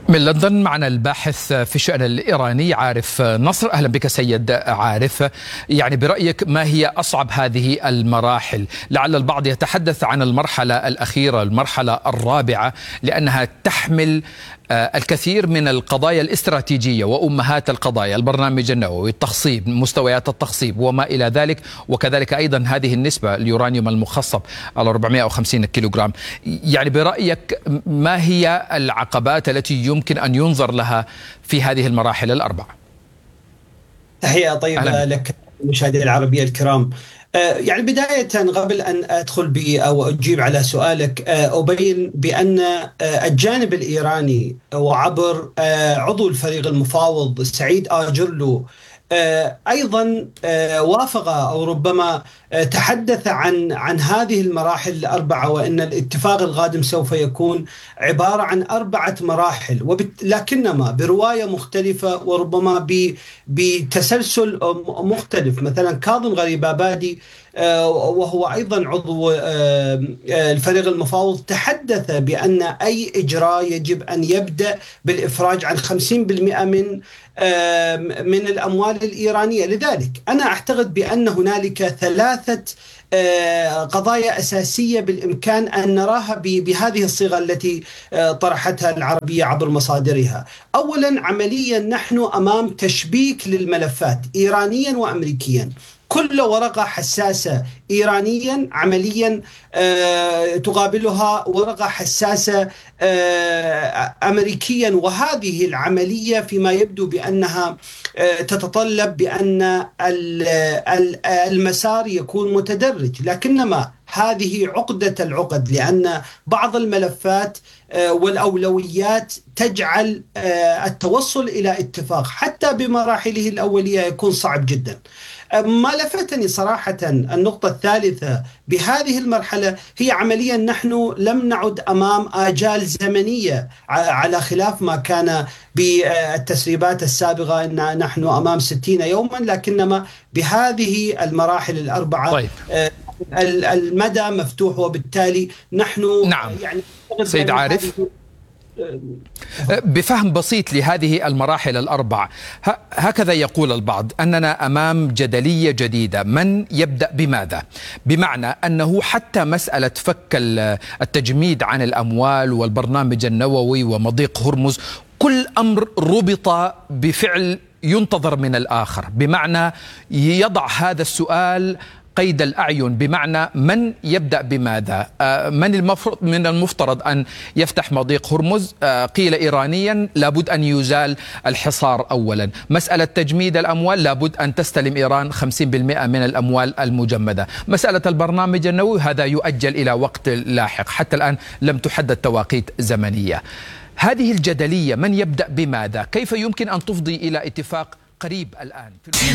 من لندن معنا الباحث في الشأن الإيراني عارف نصر. أهلا بك سيد عارف. يعني برأيك ما هي أصعب هذه المراحل؟ لعل البعض يتحدث عن المرحلة الأخيرة، المرحلة الرابعة، لأنها تحمل الكثير من القضايا الاستراتيجية وأمهات القضايا، البرنامج النووي، التخصيب، مستويات التخصيب وما إلى ذلك، وكذلك أيضا هذه النسبة اليورانيوم المخصب على 450 كيلوغرام. يعني برأيك ما هي العقبات التي يمكن أن ينظر لها في هذه المراحل الأربعة؟ تحية طيبة لك مشاهدي العربية الكرام. يعني بداية قبل أن أدخل أو أجيب على سؤالك، أبين بأن الجانب الإيراني وعبر عضو الفريق المفاوض سعيد آجرلو أيضا وافق أو ربما تحدث عن هذه المراحل الأربعة، وأن الاتفاق القادم سوف يكون عبارة عن 4 مراحل، لكنما برواية مختلفة وربما بتسلسل مختلف. مثلا كاظم غريبابادي وهو أيضا عضو الفريق المفاوض تحدث بأن أي إجراء يجب أن يبدأ بالإفراج عن 50% من الأموال الإيرانية. لذلك أنا أعتقد بأن هنالك 3 قضايا أساسية بالإمكان أن نراها بهذه الصيغة التي طرحتها العربية عبر مصادرها. أولا، عمليا نحن أمام تشبيك للملفات إيرانيا وأمريكيا. كل ورقة حساسة إيرانيا عمليا تقابلها ورقة حساسة أمريكيا، وهذه العملية فيما يبدو بأنها تتطلب بأن المسار يكون متدرج، لكنما هذه عقدة العقد، لأن بعض الملفات والأولويات تجعل التوصل إلى اتفاق حتى بمراحله الأولية يكون صعب جدا. ما لفتني صراحة النقطة الثالثة بهذه المرحلة هي عمليا نحن لم نعد أمام آجال زمنية، على خلاف ما كان بالتسريبات السابقة أن نحن أمام 60 يوما، لكنما بهذه المراحل الأربعة طيب. المدى مفتوح، وبالتالي نحن نعم. يعني سيد عارف، بفهم بسيط لهذه المراحل الأربع، هكذا يقول البعض أننا أمام جدلية جديدة، من يبدأ بماذا؟ بمعنى أنه حتى مسألة فك التجميد عن الأموال والبرنامج النووي ومضيق هرمز، كل أمر ربط بفعل ينتظر من الآخر، بمعنى يضع هذا السؤال قيد الأعين، بمعنى من يبدأ بماذا؟ من المفترض أن يفتح مضيق هرمز؟ قيل إيرانيا لابد أن يزال الحصار أولا. مسألة تجميد الأموال لابد أن تستلم إيران 50% من الأموال المجمدة. مسألة البرنامج النووي هذا يؤجل إلى وقت لاحق، حتى الآن لم تحدد توقيت زمنية. هذه الجدلية من يبدأ بماذا؟ كيف يمكن أن تفضي إلى اتفاق قريب الآن؟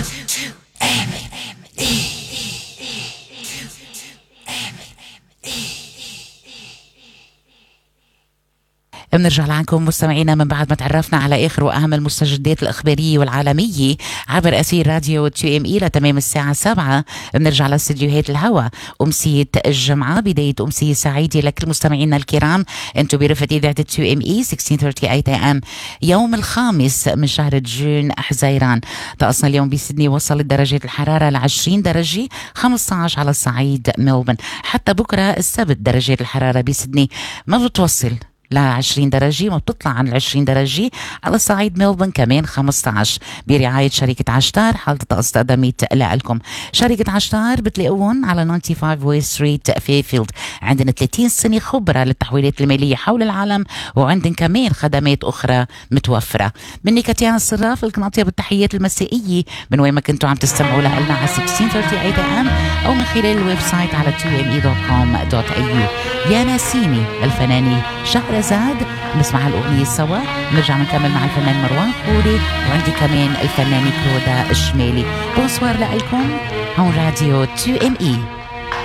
بنرجع لعنكم مستمعينا من بعد ما تعرفنا على آخر وأهم المستجدات الإخبارية والعالمية عبر أثير راديو TME لتمام الساعة 7. بنرجع لاستديوهات الهوا. أمسية الجمعة، بداية أمسية سعيدة لكل مستمعينا الكرام. أنتم برفقة إذاعة TME 1638 AM يوم الخامس من شهر جون حزيران. طقسنا اليوم بسيدني وصلت درجة الحرارة ل20 درجة، 15 على الصعيد ملبورن. حتى بكرة السبت درجة الحرارة بسيدني ما بتوصل ل20 درجة، ما بتطلع عن 20 درجة. على الصعيد ملبورن كمان 15. برعاية شركة عشتار حالة الطقس تقدمت لكم. شركة عشتار بتلاقوهم على 95 ويست ستريت فيفيلد. عندنا 30 سنة خبرة للتحويلات المالية حول العالم، وعندنا كمان خدمات أخرى متوفرة. مني كاتيانا الصراف، لكم أطيب التحيات المسائية من وين ما كنتوا عم تستمعوا لنا على 1638 AM أو من خلال الويب سايت على tme.com.au. يا ناسيني الفناني شهرزاد نسمع الأغنية سوا، نرجع نكمل مع الفنان مروان خوري، وعندي كمان الفنانة كرودا الشمالي. بونسوار لكم، هون راديو TME.